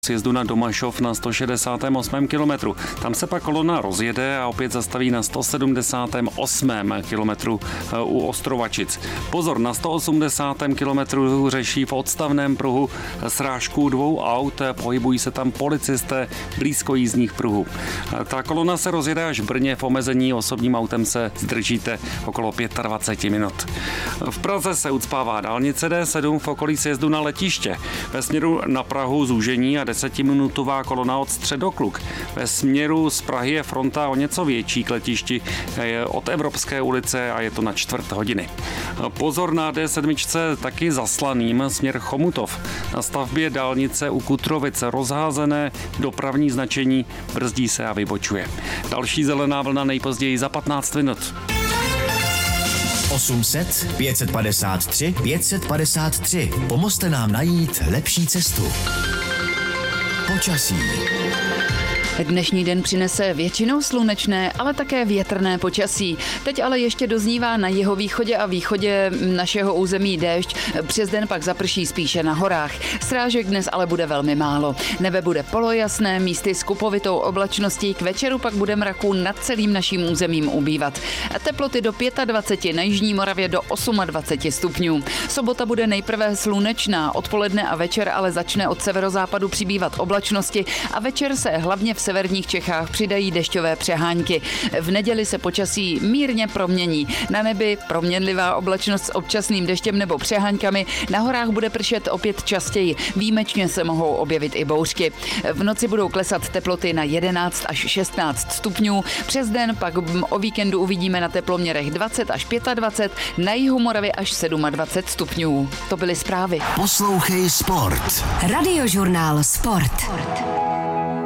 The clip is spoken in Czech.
sjezdu na Domašov na 168. kilometru. Tam se pak kolona rozjede a opět zastaví na 178. kilometru u Ostrovačic. Pozor, na 180. kilometru řeší v odstavném pruhu srážku dvou aut, pohybují se tam policisté blízko jízdních pruhů. Ta kolona se rozjede až v Brně, v omezení osobním autem se zdržíte okolo 25 minut. V Praze se ucpává dálnice D7 v okolí sjezdu na Letiště. Ve směru na Prahu zúžení a 10minutová kolona od Středokluk. Ve směru z Prahy je fronta o něco větší k letišti, je od Evropské ulice a je to na čtvrt hodiny. Pozor na D7 taky zaslaným směr Chomutov. Na stavbě dálnice u Kutrovice rozházené dopravní značení, brzdí se a vybočuje. Další zelená vlna nejpozději za 15 minut. 800 553 553. Pomozte nám najít lepší cestu. Počasí. Dnešní den přinese většinou slunečné, ale také větrné počasí. Teď ale ještě doznívá na jihovýchodě a východě našeho území déšť, přes den pak zaprší spíše na horách. Srážek dnes ale bude velmi málo. Nebe bude polojasné, místy s kupovitou oblačností, k večeru pak bude mraků nad celým naším územím ubývat. Teploty do 25, na jižní Moravě do 28 stupňů. Sobota bude nejprve slunečná, odpoledne a večer ale začne od severozápadu přibývat oblačnosti a večer se hlavně v severních Čechách přidají dešťové přehánky. V neděli se počasí mírně promění. Na nebi proměnlivá oblačnost s občasným deštěm nebo přeháňkami. Na horách bude pršet opět častěji. Výjimečně se mohou objevit i bouřky. V noci budou klesat teploty na 11 až 16 stupňů. Přes den pak o víkendu uvidíme na teploměrech 20 až 25, na jihu Moravy až 27 stupňů. To byly zprávy. Poslouchej Sport. Radiožurnál Sport.